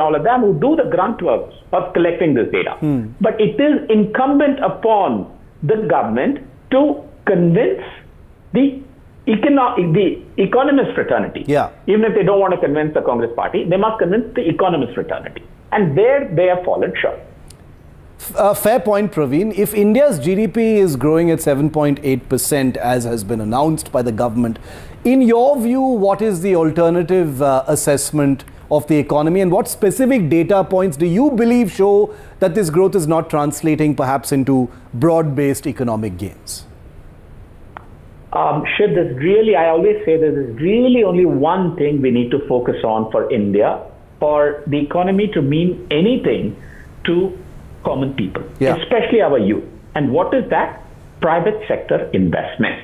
all of them who do the grunt work of collecting this data. But it is incumbent upon the government to convince the economist fraternity. Even if they don't want to convince the Congress party, they must convince the economist fraternity. And there they have fallen short. Fair point, Praveen. If India's GDP is growing at 7.8%, as has been announced by the government, in your view, what is the alternative assessment of the economy, and what specific data points do you believe show that this growth is not translating perhaps into broad-based economic gains? Shiv, I always say there's really only one thing we need to focus on for India, for the economy to mean anything to common people, especially our youth. And what is that? Private sector investment.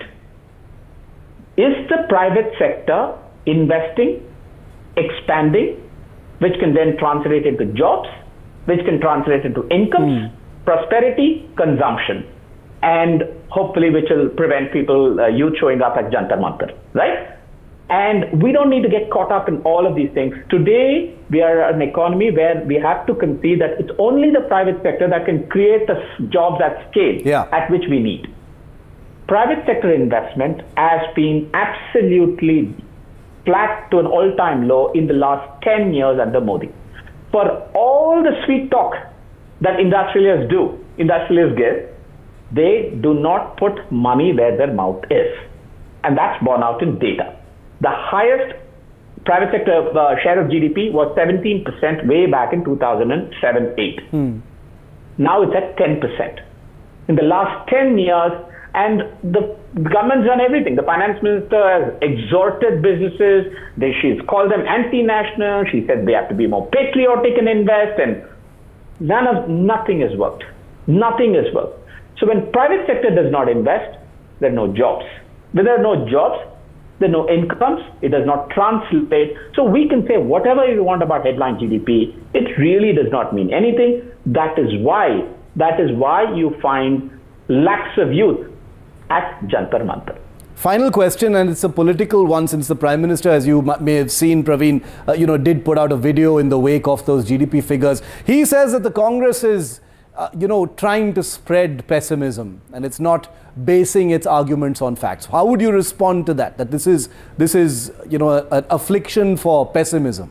Is the private sector investing, expanding, which can then translate into jobs, which can translate into incomes, prosperity, consumption, and hopefully which will prevent people, youth showing up at Jantar Mantar, right? And we don't need to get caught up in all of these things. Today, we are an economy where we have to concede that it's only the private sector that can create the jobs at scale at which we need. Private sector investment has been absolutely flat to an all-time low in the last 10 years under Modi. For all the sweet talk that industrialists give, they do not put money where their mouth is. And that's borne out in data. The highest private sector share of GDP was 17% way back in 2007-8. Now it's at 10%. In the last 10 years, and the government's done everything. The finance minister has exhorted businesses. She's called them anti-national. She said they have to be more patriotic and invest, and nothing has worked. Nothing has worked. So when private sector does not invest, there are no jobs. When there are no jobs, there are no incomes. It does not translate. So we can say whatever you want about headline GDP. It really does not mean anything. That is why you find lakhs of youth at Jantar Mantar. Final question, and it's a political one, since the Prime Minister, as you may have seen, Praveen, did put out a video in the wake of those GDP figures. He says that the Congress is, trying to spread pessimism, and it's not basing its arguments on facts. How would you respond to that? That this is an affliction for pessimism?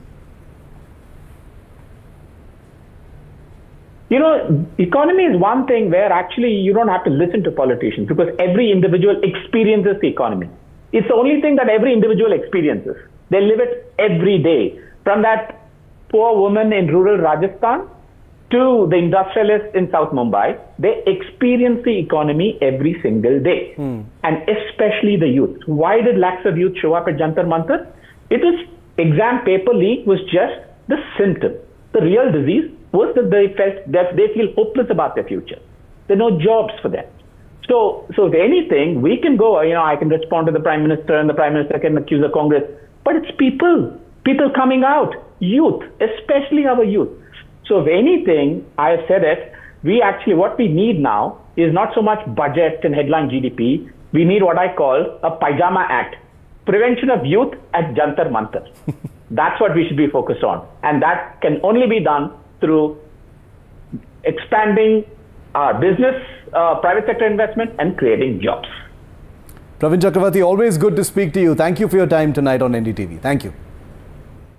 Economy is one thing where actually you don't have to listen to politicians, because every individual experiences the economy. It's the only thing that every individual experiences. They live it every day. From that poor woman in rural Rajasthan to the industrialist in South Mumbai, they experience the economy every single day. And especially the youth. Why did lakhs of youth show up at Jantar Mantar? It was exam paper leak was just the symptom. The real disease was that they feel hopeless about their future. There are no jobs for them. So if anything, we can go, I can respond to the Prime Minister, and the Prime Minister can accuse the Congress. But it's people coming out, youth, especially our youth. So if anything, I have said it, what we need now is not so much budget and headline GDP. We need what I call a Pajama Act. Prevention of youth at Jantar Mantar. That's what we should be focused on. And that can only be done through expanding our business, private sector investment, and creating jobs. Praveen Chakravarti, always good to speak to you. Thank you for your time tonight on NDTV. Thank you.